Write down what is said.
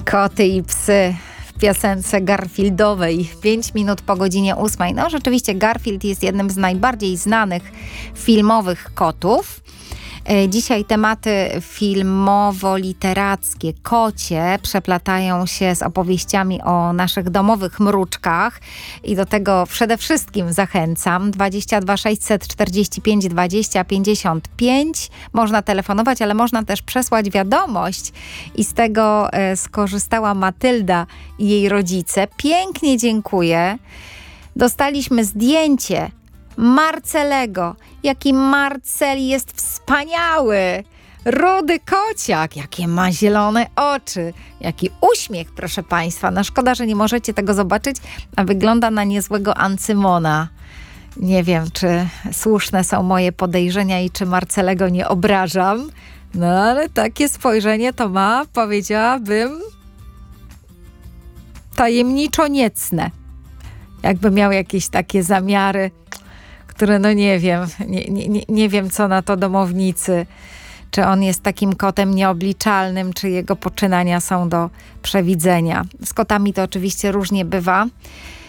Koty i psy w piosence Garfieldowej. 5 minut po godzinie 8. No rzeczywiście Garfield jest jednym z najbardziej znanych filmowych kotów. Dzisiaj tematy filmowo-literackie, kocie, przeplatają się z opowieściami o naszych domowych mruczkach i do tego przede wszystkim zachęcam. 22 645 20 55. Można telefonować, ale można też przesłać wiadomość i z tego skorzystała Matylda i jej rodzice. Pięknie dziękuję. Dostaliśmy zdjęcie Marcelego. Jaki Marcel jest wspaniały! Rudy kociak, jakie ma zielone oczy, jaki uśmiech, proszę Państwa. No szkoda, że nie możecie tego zobaczyć, a wygląda na niezłego Ancymona. Nie wiem, czy słuszne są moje podejrzenia i czy Marcelego nie obrażam. No ale takie spojrzenie to ma, powiedziałabym, tajemniczo niecne. Jakby miał jakieś takie zamiary, które no nie wiem, nie wiem co na to domownicy, czy on jest takim kotem nieobliczalnym, czy jego poczynania są do przewidzenia. Z kotami to oczywiście różnie bywa.